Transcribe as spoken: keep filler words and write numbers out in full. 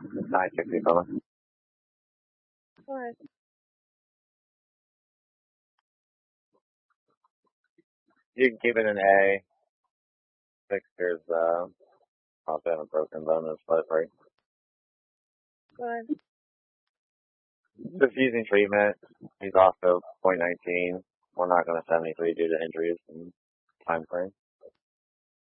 nine sixty coming. Alright. You can keep it an A. Sixers, uh, also have a broken bone in his foot, right? Go ahead. Just using treatment. He's also point nineteen. We're not going to seventy-three due to injuries and time frame.